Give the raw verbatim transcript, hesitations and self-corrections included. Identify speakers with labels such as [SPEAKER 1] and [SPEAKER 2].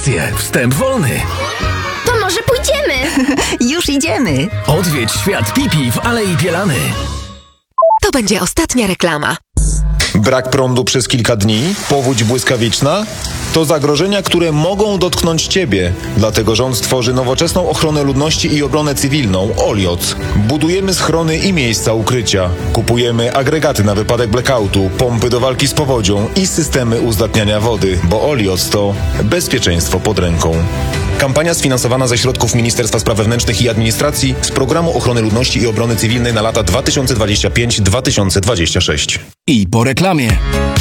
[SPEAKER 1] atrakcje. Wstęp wolny.
[SPEAKER 2] To może pójdziemy?
[SPEAKER 3] Już idziemy.
[SPEAKER 1] Odwiedź świat Pipi w Alei Bielany.
[SPEAKER 4] To będzie ostatnia reklama.
[SPEAKER 5] Brak prądu przez kilka dni? Powódź błyskawiczna? To zagrożenia, które mogą dotknąć Ciebie. Dlatego rząd stworzy nowoczesną ochronę ludności i obronę cywilną OLIOC. Budujemy schrony i miejsca ukrycia. Kupujemy agregaty na wypadek blackoutu, pompy do walki z powodzią i systemy uzdatniania wody, bo OLIOC to bezpieczeństwo pod ręką. Kampania sfinansowana ze środków Ministerstwa Spraw Wewnętrznych i Administracji z Programu Ochrony Ludności i Obrony Cywilnej na lata dwa tysiące dwudziesty piąty do dwa tysiące dwudziestego szóstego.
[SPEAKER 1] I po reklamie.